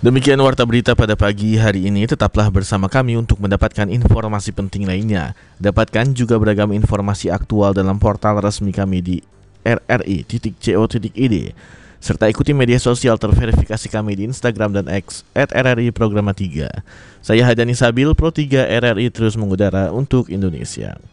Demikian warta berita pada pagi hari ini. Tetaplah bersama kami untuk mendapatkan informasi penting lainnya. Dapatkan juga beragam informasi aktual dalam portal resmi kami di rri.co.id. Serta ikuti media sosial terverifikasi kami di Instagram dan X @RRI Programa 3. Saya Hadani Sabil, Pro 3 RRI terus mengudara untuk Indonesia.